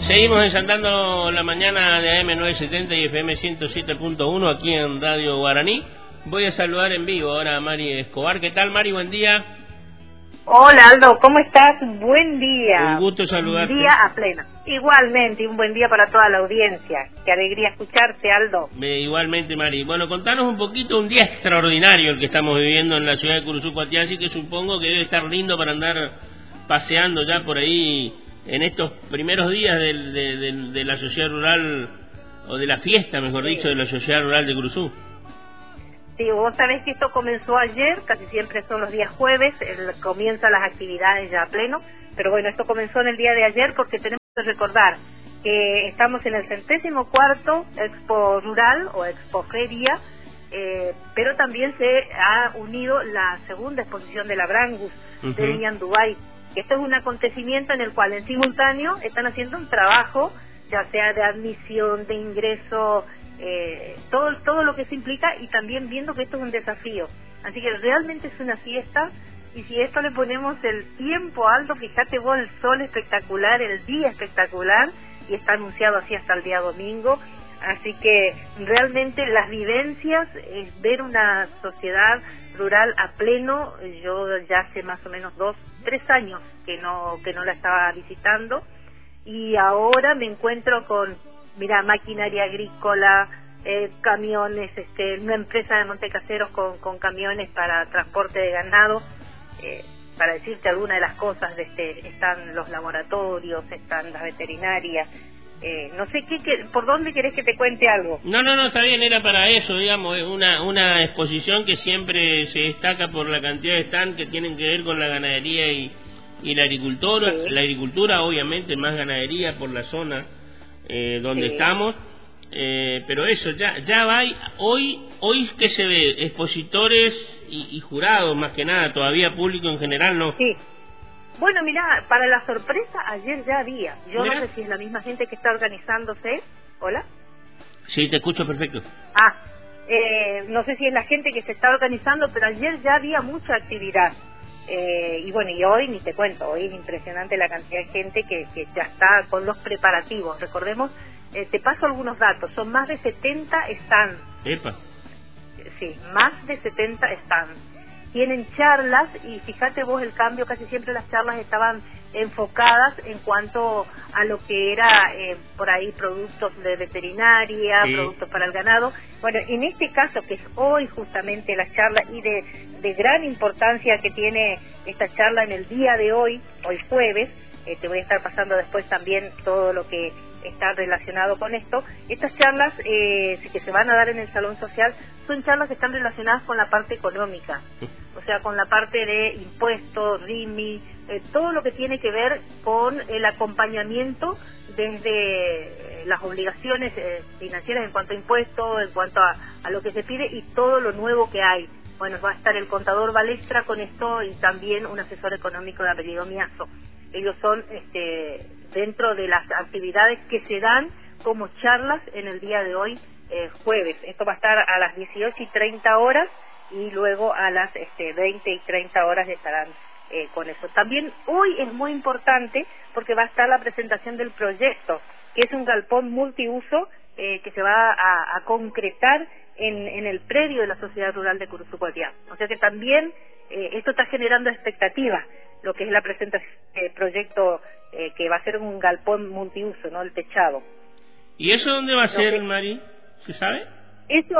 Seguimos ensandando la mañana de AM970 y FM 107.1 aquí en Radio Guaraní. Voy a saludar en vivo ahora a Mari Escobar. ¿Qué tal, Mari? Buen día. Hola, Aldo, ¿cómo estás? Buen día. Un gusto saludarte. Un día a pleno. Igualmente, un buen día para toda la audiencia. Qué alegría escucharte, Aldo. Igualmente, Mari. Bueno, contanos un poquito, un día extraordinario el que estamos viviendo en la ciudad de Curuzú, Coatiasi, que supongo que debe estar lindo para andar paseando ya por ahí en estos primeros días de la sociedad rural, o de la fiesta, mejor dicho, de la sociedad rural de Curuzú. Sí, vos sabés que esto comenzó ayer, casi siempre son los días jueves, comienzan las actividades ya a pleno, pero bueno, esto comenzó en el día de ayer porque tenemos que recordar que estamos en el 104º Expo Rural o Expo Feria, pero también se ha unido la segunda exposición de la Brangus de Viña Dubái. Esto es un acontecimiento en el cual en simultáneo están haciendo un trabajo, ya sea de admisión, de ingreso, todo lo que se implica, y también viendo que esto es un desafío. Así que realmente es una fiesta, y si esto le ponemos el tiempo alto, fíjate vos, el sol espectacular, el día espectacular, y está anunciado así hasta el día domingo. Así que realmente las vivencias, ver una sociedad rural a pleno. Yo ya hace más o menos 2-3 años que no la estaba visitando, y ahora me encuentro con, mira, maquinaria agrícola, camiones, una empresa de Montecaseros con camiones para transporte de ganado, para decirte alguna de las cosas, están los laboratorios, están las veterinarias. No sé por dónde querés que te cuente algo. No, está bien, era para eso, digamos, una exposición que siempre se destaca por la cantidad de stands que tienen que ver con la ganadería y la agricultura. Sí. La agricultura, obviamente, más ganadería por la zona donde estamos, pero eso, ya va, hoy que se ve, expositores y jurados, más que nada, todavía público en general, ¿no? Sí. Bueno, mira, para la sorpresa, ayer ya había. Yo ¿Mira? No sé si es la misma gente que está organizándose. ¿Hola? Sí, te escucho perfecto. No sé si es la gente que se está organizando, pero ayer ya había mucha actividad. Y bueno, y hoy ni te cuento, hoy es impresionante la cantidad de gente que ya está con los preparativos. Recordemos, te paso algunos datos, son más de 70 stands. ¡Epa! Sí, más de 70 stands. Tienen charlas, y fíjate vos el cambio, casi siempre las charlas estaban enfocadas en cuanto a lo que era por ahí productos de veterinaria, sí, productos para el ganado. Bueno, en este caso, que es hoy justamente la charla, y de gran importancia que tiene esta charla en el día de hoy jueves, te voy a estar pasando después también todo lo que está relacionado con esto. Estas charlas que se van a dar en el Salón Social son charlas que están relacionadas con la parte económica, o sea, con la parte de impuestos, RIMI, todo lo que tiene que ver con el acompañamiento desde las obligaciones financieras en cuanto a impuestos, en cuanto a lo que se pide y todo lo nuevo que hay. Bueno, va a estar el contador Balestra con esto, y también un asesor económico de apellido Miazo. Ellos son dentro de las actividades que se dan como charlas en el día de hoy, jueves. Esto va a estar a las 18:30, y luego a las 20:30 estarán con eso. También hoy es muy importante porque va a estar la presentación del proyecto, que es un galpón multiuso que se va a concretar en el predio de la Sociedad Rural de Curuzú Coatiasi. O sea que también esto está generando expectativas, lo que es la presentación del proyecto, que va a ser un galpón multiuso, ¿no? El techado. ¿Y eso dónde va a ser, Mari? ¿Se sabe? Eso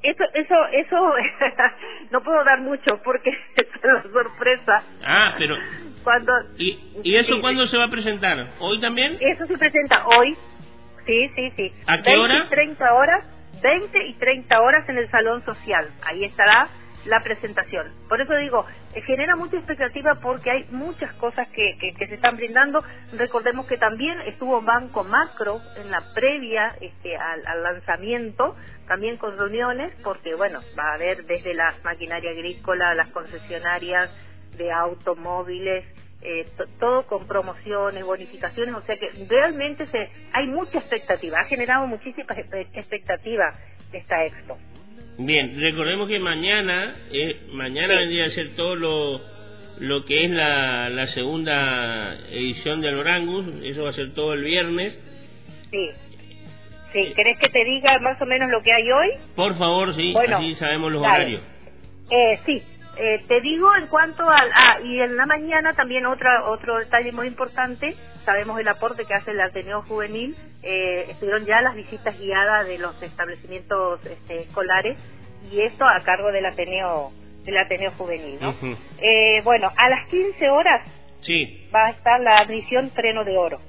no puedo dar mucho porque es una sorpresa. Pero... ¿Y eso cuándo se va a presentar? ¿Hoy también? Eso se presenta hoy, sí. ¿A qué hora? 20 y 30 horas en el Salón Social. Ahí estará la presentación. Por eso digo, genera mucha expectativa porque hay muchas cosas que se están brindando. Recordemos que también estuvo Banco Macro en la previa al lanzamiento, también con reuniones, porque bueno, va a haber desde la maquinaria agrícola, las concesionarias de automóviles, todo con promociones, bonificaciones, o sea que realmente hay mucha expectativa, ha generado muchísima expectativa esta expo. Bien, recordemos que mañana vendría a ser todo lo que es la segunda edición del Orangus. Eso va a ser todo el viernes, Sí. Sí, ¿querés que te diga más o menos lo que hay hoy? Por favor, sí, bueno, así sabemos los dale. horarios. Sí, te digo en cuanto al... y en la mañana también otro detalle muy importante, sabemos el aporte que hace el Ateneo Juvenil, estuvieron ya las visitas guiadas de los establecimientos escolares, y esto a cargo del Ateneo Juvenil, ¿no? Uh-huh. Bueno, a las 15 horas sí. va a estar la admisión Freno de Oro.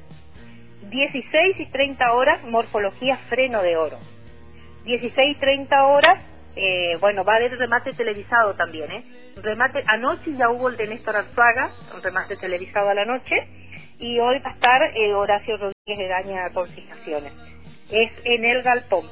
16 y 30 horas, morfología Freno de Oro. 16 y 30 horas, bueno, va a haber remate televisado también, remate, anoche ya hubo el de Néstor Arzuaga, un remate televisado a la noche, y hoy va a estar Horacio Rodríguez de Daña Consignaciones. Es en el Galpón.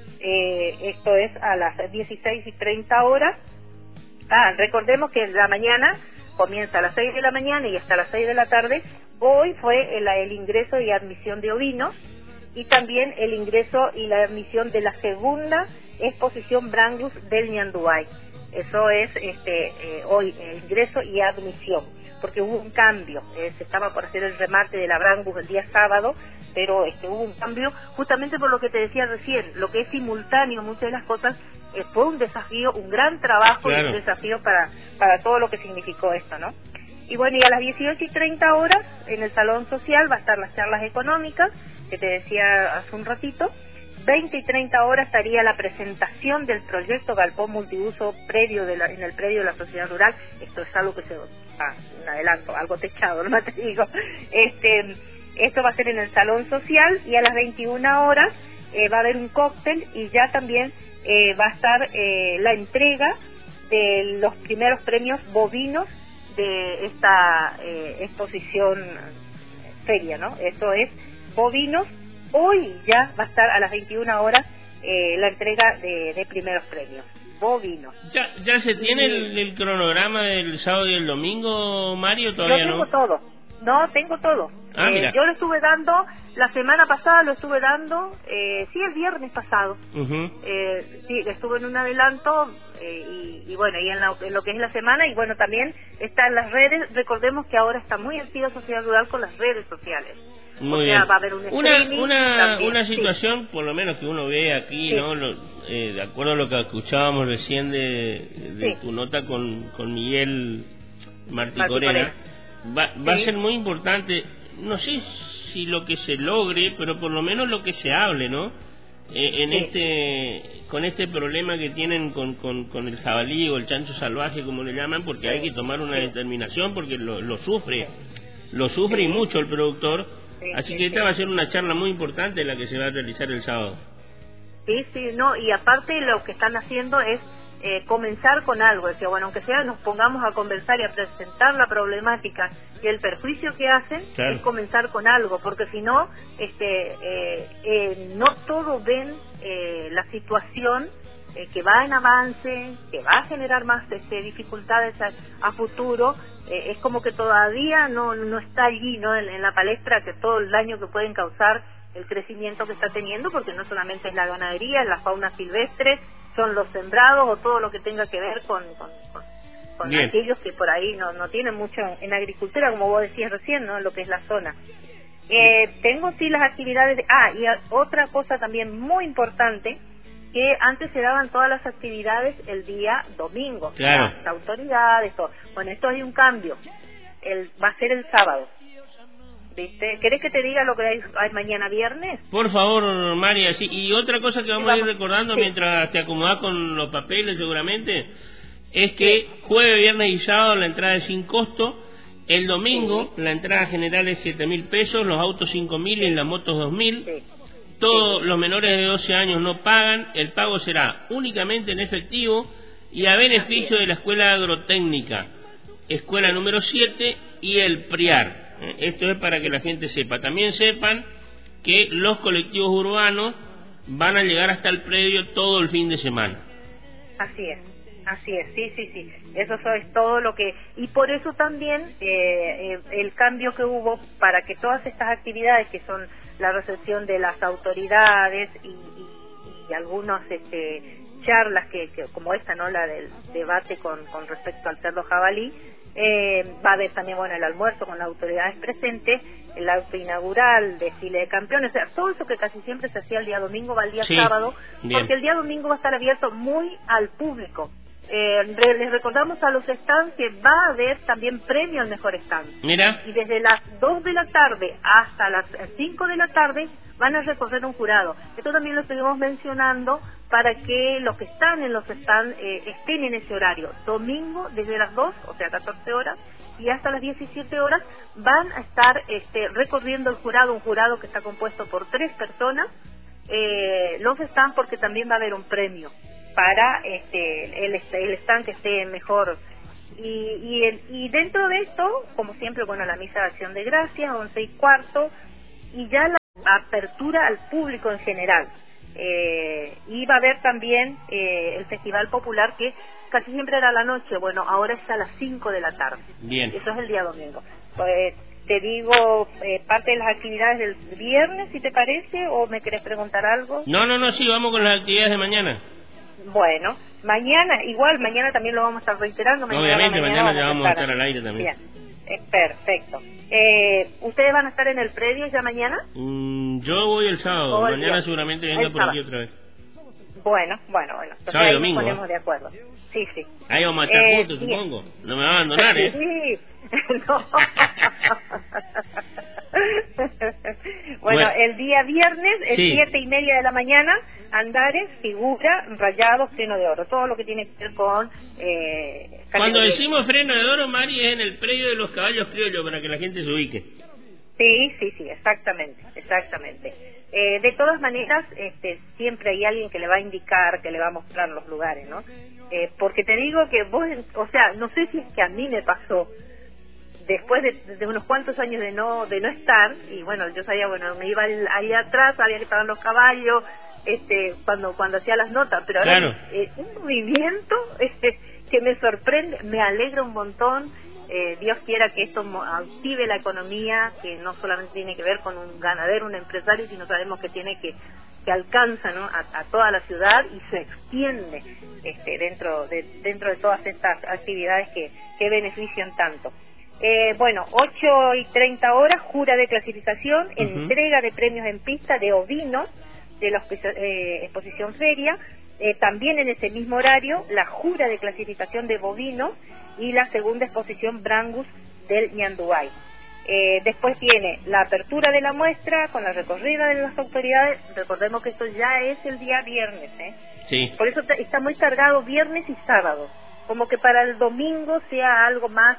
Esto es a las 16 y 30 horas. Recordemos que la mañana comienza a las 6 de la mañana y hasta las 6 de la tarde. Hoy fue el ingreso y admisión de ovinos, y también el ingreso y la admisión de la segunda exposición Brangus del Ñanduay. Eso es hoy, ingreso y admisión, porque hubo un cambio. Se estaba por hacer el remate de la Brangus el día sábado, pero hubo un cambio justamente por lo que te decía recién, lo que es simultáneo, muchas de las cosas, fue un desafío, un gran trabajo, claro. Y un desafío para todo lo que significó esto, ¿no? Y bueno, y a las 18 y 30 horas en el Salón Social va a estar las charlas económicas, que te decía hace un ratito. 20 y 30 horas estaría la presentación del proyecto Galpón Multiuso en el predio de la Sociedad Rural. Esto es algo que un adelanto, algo techado, no te digo. Esto va a ser en el Salón Social, y a las 21 horas va a haber un cóctel, y ya también va a estar la entrega de los primeros premios bovinos de esta exposición feria, ¿no? Eso es bovinos. Hoy ya va a estar a las 21 horas la entrega de primeros premios bovinos. ¿Ya se tiene el cronograma del sábado y el domingo, Mario? Todavía no. Tengo todo. Mira. Yo lo estuve dando, la semana pasada lo estuve dando, el viernes pasado. Uh-huh. Sí, estuve en un adelanto, y bueno, y en lo que es la semana, y bueno, también está en las redes. Recordemos que ahora está muy activa Sociedad Rural con las redes sociales. Muy bien. Va a haber una situación, por lo menos que uno ve aquí, sí. ¿No? De acuerdo a lo que escuchábamos recién de tu nota con Miguel Martí Corena, va a ser muy importante. No sé si lo que se logre, pero por lo menos lo que se hable, ¿no? Con este problema que tienen con el jabalí o el chancho salvaje, como le llaman, porque hay que tomar una determinación, porque lo sufre y mucho el productor. Así que esta va a ser una charla muy importante la que se va a realizar el sábado. Sí, y aparte lo que están haciendo es comenzar con algo, decía, bueno, aunque sea nos pongamos a conversar y a presentar la problemática y el perjuicio que hacen, claro. Es comenzar con algo, porque si no, no todos ven la situación que va en avance, que va a generar más dificultades a futuro. Es como que todavía no está allí, ¿no? En la palestra, que todo el daño que pueden causar el crecimiento que está teniendo, porque no solamente es la ganadería, es la fauna silvestre, son los sembrados o todo lo que tenga que ver con aquellos que por ahí no tienen mucho en agricultura, como vos decías recién, ¿no? Lo que es la zona. Tengo sí las actividades y otra cosa también muy importante, que antes se daban todas las actividades el día domingo, claro. Las autoridades, todo. Bueno, esto hay un cambio, va a ser el sábado. ¿Viste? ¿Querés que te diga lo que hay mañana viernes? Por favor, María, sí. Y otra cosa que vamos a ir recordando mientras te acomodás con los papeles seguramente, es que jueves, viernes y sábado la entrada es sin costo. El domingo la entrada general es 7.000 pesos, los autos 5.000 y las motos 2.000. Todos los menores de 12 años no pagan, el pago será únicamente en efectivo y a beneficio de la Escuela Agrotécnica, Escuela número 7 y el PRIAR. Esto es para que la gente sepa. También sepan que los colectivos urbanos van a llegar hasta el predio todo el fin de semana. Así es, sí. Eso es todo lo que... Y por eso también el cambio que hubo para que todas estas actividades, que son la recepción de las autoridades y algunas charlas que como esta, ¿no? La del debate con respecto al cerdo jabalí, Va a haber también, bueno, el almuerzo con las autoridades presentes, el acto inaugural, desfile de campeones, o sea, todo eso que casi siempre se hacía el día domingo va el día sábado, porque el día domingo va a estar abierto muy al público. Les recordamos a los stands que va a haber también premio al mejor stand. Mira. Y desde las 2 de la tarde hasta las 5 de la tarde van a recorrer un jurado. Esto también lo estuvimos mencionando para que los que están en los stands estén en ese horario. Domingo desde las 2, o sea 14 horas, y hasta las 17 horas van a estar recorriendo el jurado, un jurado que está compuesto por 3 personas, los stands, porque también va a haber un premio para el stand que esté mejor. Y dentro de esto, como siempre, bueno, la misa de acción de gracias, 11:15, y ya la apertura al público en general. Y va a haber también el Festival Popular, que casi siempre era a la noche, bueno, ahora es a las 5 de la tarde. Bien. Eso es el día domingo. Pues te digo parte de las actividades del viernes, si te parece, o me querés preguntar algo. No, sí, vamos con las actividades de mañana. Bueno, mañana también lo vamos a estar reiterando. Obviamente, mañana ya vamos a estar al aire también. Bien, perfecto. ¿Ustedes van a estar en el predio ya mañana? Yo voy el sábado, mañana seguramente venga por aquí otra vez. Bueno. Entonces sábado y ahí domingo, nos ponemos de acuerdo. Sí. Ahí vamos a estar juntos, supongo. No me va a abandonar, ¿eh? Sí, no. Bueno, el día viernes, 7:30 de la mañana, Andares, figura, rayados, freno de oro, todo lo que tiene que ver con... Cuando decimos freno de oro, Mari, es en el predio de los caballos criollos, para que la gente se ubique. Sí, exactamente. De todas maneras, siempre hay alguien que le va a indicar, que le va a mostrar los lugares, ¿no? Porque te digo que vos, o sea, no sé si es que a mí me pasó, después de unos cuantos años de no estar, y bueno, yo sabía, bueno, me iba ahí atrás, había que pagar los caballos, cuando hacía las notas, pero ahora claro. Un movimiento que me sorprende, me alegra un montón. Dios quiera que esto active la economía, que no solamente tiene que ver con un ganadero, un empresario, sino sabemos que tiene que alcanza, ¿no?, a toda la ciudad y se extiende dentro de todas estas actividades que benefician tanto. Bueno, 8:30, jura de clasificación, entrega de premios en pista de ovinos de la exposición feria. También en ese mismo horario, la jura de clasificación de bovinos y la segunda exposición Brangus del Ñandubay. Después viene la apertura de la muestra con la recorrida de las autoridades. Recordemos que esto ya es el día viernes, Sí. Por eso está muy cargado viernes y sábado, como que para el domingo sea algo más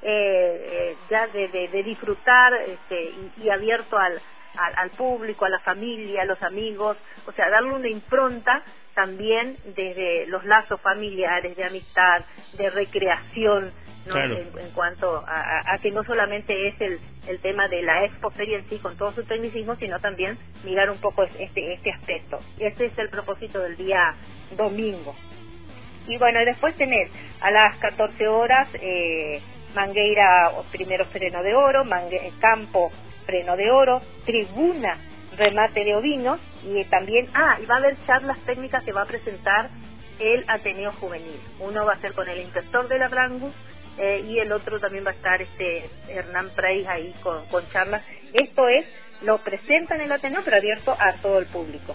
ya de disfrutar y abierto al público, a la familia, a los amigos, o sea, darle una impronta también desde los lazos familiares, de amistad, de recreación, ¿no? Claro. En cuanto a que no solamente es el tema de la Expo Feria en sí con todo su tecnicismo, sino también mirar un poco este aspecto. Ese es el propósito del día domingo. Y bueno, después tenés a las 14 horas Mangueira, primero freno de oro, Campo, freno de oro, tribuna, remate de ovinos, y también, y va a haber charlas técnicas que va a presentar el Ateneo Juvenil. Uno va a ser con el inspector de la Brangus, y el otro también va a estar Hernán Preis ahí con charlas. Esto lo presentan en el Ateneo, pero abierto a todo el público.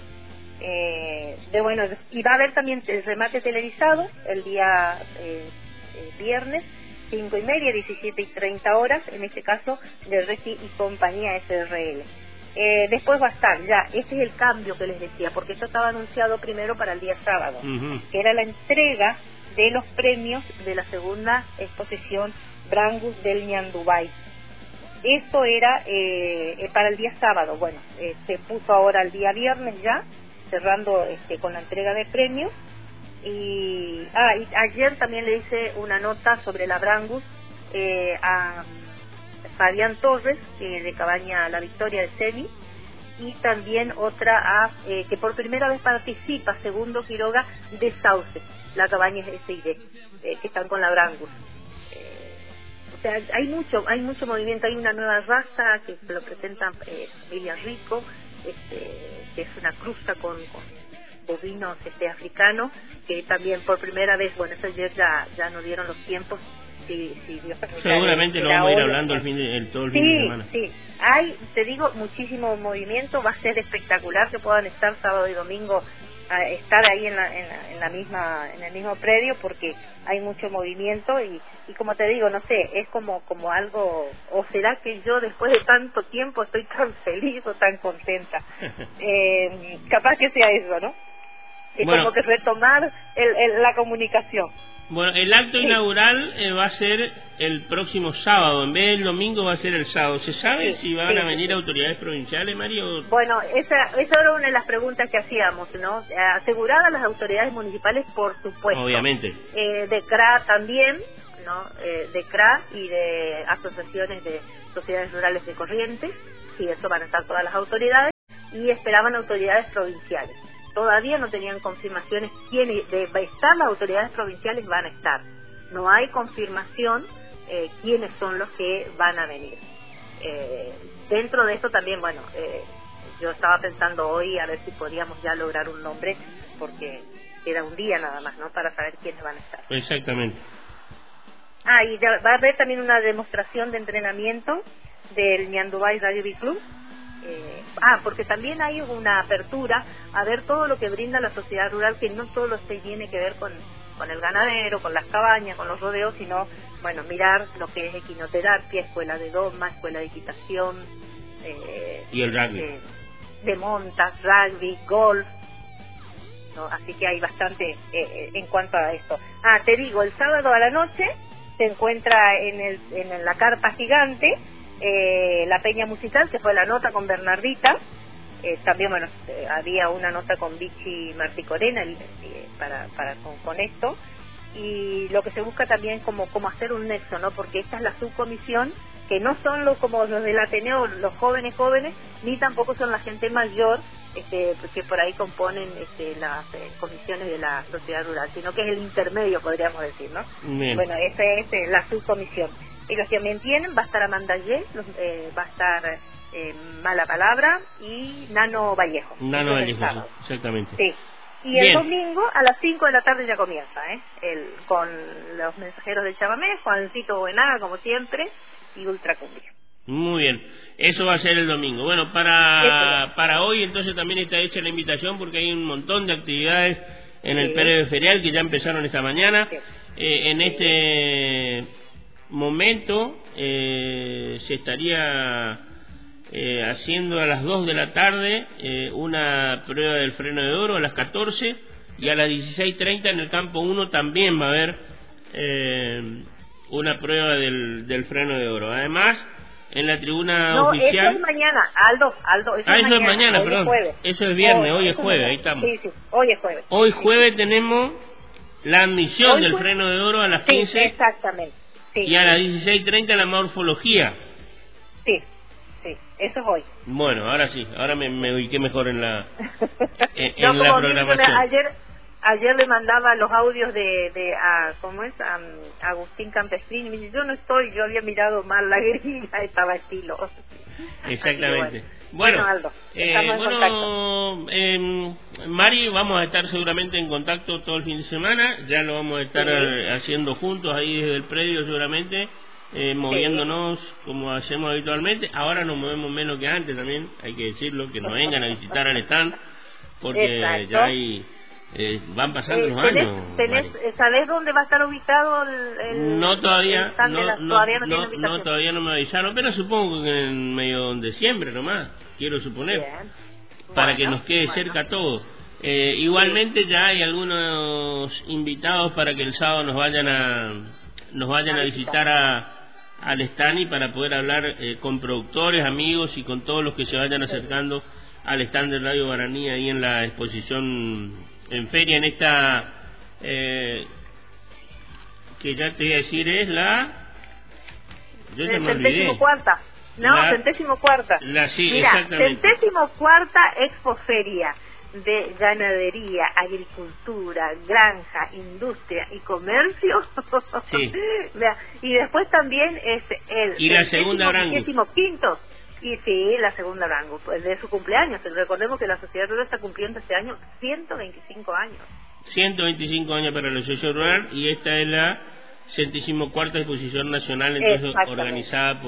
Y va a haber también el remate televisado el día viernes, 5:30, 17:30, en este caso de Reci y Compañía SRL. Después va a estar este es el cambio que les decía, porque esto estaba anunciado primero para el día sábado, que era la entrega de los premios de la segunda exposición Brangus del Ñandubay. Esto era para el día sábado. Bueno, se puso ahora el día viernes ya, cerrando con la entrega de premios. Y ayer también le hice una nota sobre la Brangus a Fabián Torres, de Cabaña La Victoria de Semi, y también otra que por primera vez participa, Segundo Quiroga de Sauce, la cabaña SID, que están con la Brangus. O sea, hay mucho movimiento. Hay una nueva raza que lo presenta Villarrico, que es una cruza con bovinos africanos, que también por primera vez, bueno, eso ayer ya nos dieron los tiempos, si Dios permite. Seguramente lo vamos a ir hablando todo el fin de semana. Sí, hay, te digo, muchísimo movimiento, va a ser espectacular que puedan estar sábado y domingo, estar ahí en el mismo predio, porque hay mucho movimiento y como te digo, no sé, es como algo, o será que yo después de tanto tiempo estoy tan feliz o tan contenta. Capaz que sea eso, ¿no? Es como que retomar la comunicación. Bueno, el acto inaugural va a ser el próximo sábado, en vez del domingo va a ser el sábado. ¿Se sabe si van a venir autoridades provinciales, Mario? Bueno, esa era una de las preguntas que hacíamos, ¿no? Aseguradas las autoridades municipales, por supuesto. Obviamente. De CRA también, ¿no? De CRA y de asociaciones de sociedades rurales de Corrientes, sí, eso van a estar todas las autoridades, y esperaban autoridades provinciales. Todavía no tenían confirmaciones quiénes de estar, las autoridades provinciales van a estar. No hay confirmación quiénes son los que van a venir. Dentro de esto también, bueno, yo estaba pensando hoy a ver si podíamos ya lograr un nombre, porque queda un día nada más, ¿no?, para saber quiénes van a estar. Exactamente. Y va a haber también una demostración de entrenamiento del Ñandubay Rugby Club. Porque también hay una apertura a ver todo lo que brinda la sociedad rural, que no solo se tiene que ver con el ganadero, con las cabañas, con los rodeos, sino, bueno, mirar lo que es equinoterapia, escuela de doma, escuela de equitación, y el rugby, de montas, rugby, golf, ¿no? Así que hay bastante en cuanto a esto. Te digo, el sábado a la noche se encuentra en la carpa gigante la peña musical, que fue la nota con Bernardita. También, bueno, había una nota con Vichy Marticorena con esto, y lo que se busca también como hacer un nexo, ¿no? Porque esta es la subcomisión, que no son como los del Ateneo, los jóvenes, ni tampoco son la gente mayor, que por ahí componen las comisiones de la sociedad rural, sino que es el intermedio, podríamos decir, ¿no? Bien. Bueno, esa es la subcomisión. Ellos también tienen, va a estar Amanda Yel, va a estar Mala Palabra y Nano Vallejo. Nano Vallejo, exactamente. Sí. Y el domingo a las 5 de la tarde ya comienza, con los mensajeros del chamamé, Juancito Buenaga, como siempre, y Ultra Cumbia. Muy bien, eso va a ser el domingo. Bueno, para hoy entonces también está hecha la invitación, porque hay un montón de actividades en el periodo ferial que ya empezaron esta mañana. Sí. En este momento se estaría haciendo a las 2 de la tarde una prueba del freno de oro a las 14, y a las 16:30 en el campo 1 también va a haber una prueba del freno de oro. Además, en la tribuna oficial... Eso es mañana, Aldo, eso es mañana, perdón. Eso es viernes, hoy es jueves, ahí estamos. Sí, hoy es jueves. Hoy jueves tenemos la admisión del freno de oro a las 15. Sí, exactamente. Sí. Y a las 16:30 la morfología. Sí, eso es hoy. Bueno, ahora sí, ahora me ubiqué mejor en la la programación. Ayer le mandaba los audios ¿cómo es? A Agustín Campestrini, y me dice, yo había mirado mal la grilla, estaba estilo. Exactamente. Bueno, Aldo, Mari, vamos a estar seguramente en contacto todo el fin de semana, ya lo vamos a estar haciendo juntos ahí desde el predio seguramente, moviéndonos como hacemos habitualmente. Ahora nos movemos menos que antes también, hay que decirlo, que nos vengan a visitar al stand, porque ya hay... van pasando los años. ¿Sabés dónde va a estar ubicado el no, todavía todavía no me avisaron, pero supongo que en medio de diciembre nomás, quiero suponer. Bien. Para que nos quede cerca todo. Igualmente ya hay algunos invitados para que el sábado nos vayan a visitar al stand, y para poder hablar con productores, amigos y con todos los que se vayan acercando al stand de Radio Guaraní ahí en la exposición en feria, en esta que ya te voy a decir es yo ya me olvidé. 34ª. Sí, mira, exactamente. 34ª Expoferia de Ganadería, Agricultura, Granja, Industria y Comercio. Sí. Y después también es la segunda Brangus. 25º. Y sí, la segunda Brangus, pues de su cumpleaños. Recordemos que la Sociedad Rural está cumpliendo este año 125 años. 125 años para la Sociedad Rural, y esta es la 64ª Exposición Nacional, entonces organizada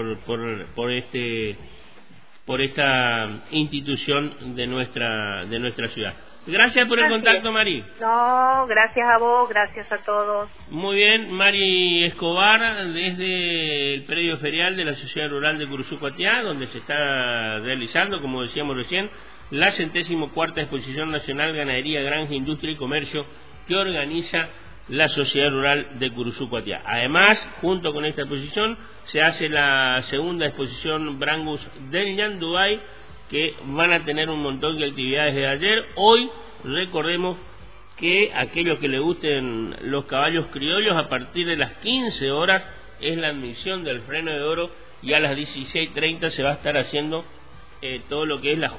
por esta institución de nuestra ciudad. Gracias por el contacto, Mari. No, gracias a vos, gracias a todos. Muy bien, Mari Escobar, desde el predio ferial de la Sociedad Rural de Curuzú-Coatiá, donde se está realizando, como decíamos recién, la 64ª Exposición Nacional Ganadería, Granja, Industria y Comercio que organiza la Sociedad Rural de Curuzú-Coatiá. Además, junto con esta exposición, se hace la segunda exposición Brangus del Ñandubay, que van a tener un montón de actividades de ayer. Hoy, recordemos que aquellos que les gusten los caballos criollos, a partir de las 15 horas es la admisión del freno de oro, y a las 16:30 se va a estar haciendo todo lo que es la